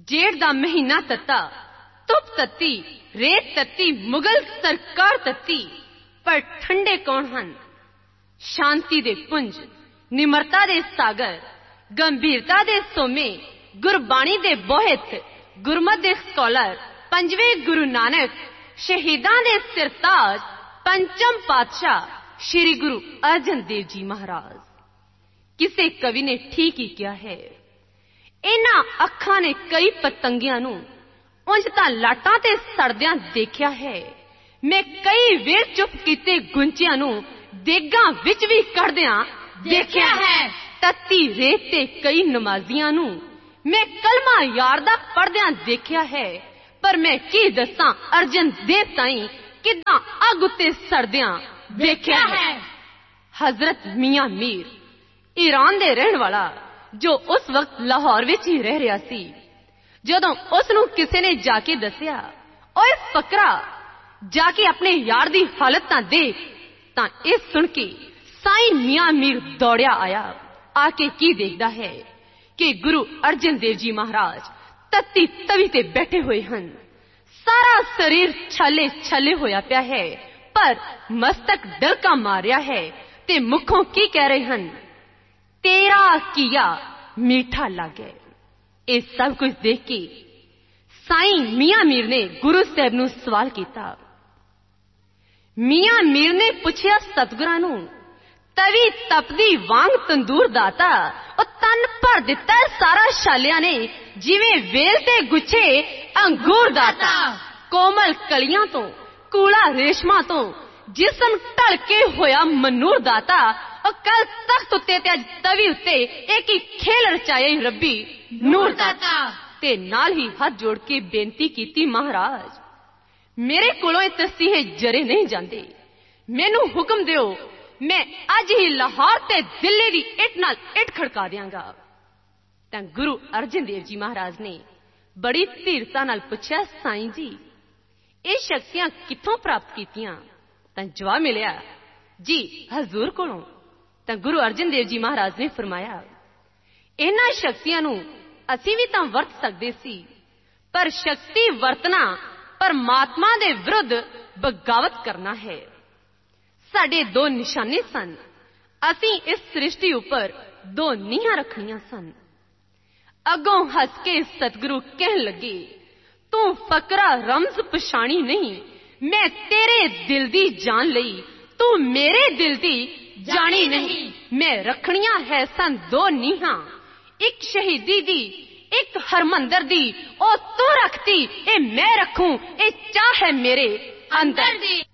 जेठ दा महीना तत्ता, धुप तत्ती, रेत तत्ती, मुगल सरकार तत्ती, पर ठंडे कौन हन? शांति दे पुंज, निमरता दे सागर, गंभीरता दे सोमे, गुरबाणी दे बोहित, गुरमत दे स्कॉलर, पंजवें गुरु नानक, शहीदां दे सिरताज, पंचम पातशाह श्री गुरु अर्जन देव जी महाराज। किसे कवि ने ठीक ही किया है, इन्हां अखां ने कई पतंगियां नूं उंज तां लाटां ते सड़दियां देखिया है। मैं कई वेर चुप कीते गुंचियां नूं देगां विच भी कढ़दियां देखिया है। तत्ती रेत ते कई नमाजियां नूं मैं कलमा यार दा पढ़दियां देखिया है। पर मैं की दसां अर्जन देव ताईं किदां अग उत्ते सड़दियां देखिया है। हजरत मियां मीर, ईरान दे रहण वाला, जो उस वक्त लाहौर विच ही रह रहा सी, जदों उस नूं किसे ने जाके दसिया, ओए फकरा, जाके अपने यार दी हालत तां देख, तां इह सुन के साईं मियां मीर दौड़िया आया। आके की देखदा है कि गुरु अर्जन देव जी महाराज तत्ती तवी ते बैठे हुए हन। सारा शरीर छाले छाले होया पिया है, पर मस्तक डलका मारिया है ते मुखों की कह रहे हन, तेरा किया मीठा लागे। ये सब कुछ देख के साईं मियां मीर ने गुरु साहब नूं सवाल किया। मियां मीर ने पूछया सतगुरां नूं, तवी तपदी वांग तंदूर दाता, ओ तन भर दिता सारा शालियां ने, जिवें वेल ते गुच्छे अंगूर दाता। कोमल कलियां तो, कूड़ा रेशमा तो, जिसम ढल के होया मनूर दाता, और कल तख्त उत्ते ते अज तवी उत्ते एक ही खेल रचाया रब्बी नूर दाता। ते नाल ही हाथ जोड़ के बेनती कीती, महाराज मेरे कोलों ये तसीहे जरे नहीं जांदे, मैनू हुक्म दिओ, मैं अज ही लाहौर ते दिल्ली दी इट नाल इट खड़का दियांगा। तां गुरु अर्जन देव जी महाराज ने बड़ी धीरता नाल पुछया, साईं जी ये शक्तियां कित्थों प्राप्त कीतियां? तां जवाब मिलिया, जी हजूर कोलों। तां गुरु अर्जन देव जी महाराज ने फरमाया, इन्हां शक्तियां नूं असीं भी तां वरत सकदे सी, पर शक्ति वरतना परमात्मा दे विरुद्ध बगावत करना है। साडे दो निशाने सन, असीं इस सृष्टि उपर दो नीहां रखणियां सन। अगों हस के सतगुरु कहन लगे, तू फकरा रमज पछाणी नहीं, मैं तेरे दिल दी जान लई, तू मेरे दिल दी जानी नहीं। मैं रखणियां है सन दो नीहां, एक शहीदी दी, एक हरमंदर दी, ओ तू रखती, ए मैं रखूं, ए चाह है मेरे अंदर दी।